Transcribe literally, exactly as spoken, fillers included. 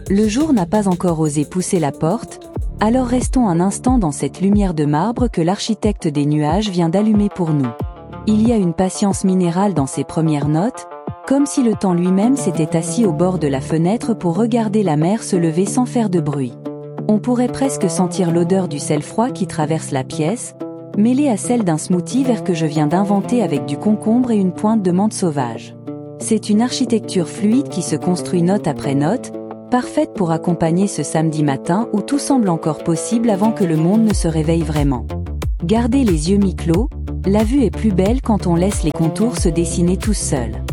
Le jour n'a pas encore osé pousser la porte, alors restons un instant dans cette lumière de marbre que l'architecte des nuages vient d'allumer pour nous. Il y a une patience minérale dans ces premières notes, comme si le temps lui-même s'était assis au bord de la fenêtre pour regarder la mer se lever sans faire de bruit. On pourrait presque sentir l'odeur du sel froid qui traverse la pièce, mêlée à celle d'un smoothie vert que je viens d'inventer avec du concombre et une pointe de menthe sauvage. C'est une architecture fluide qui se construit note après note, parfaite pour accompagner ce samedi matin où tout semble encore possible avant que le monde ne se réveille vraiment. Gardez les yeux mi-clos, la vue est plus belle quand on laisse les contours se dessiner tout seuls.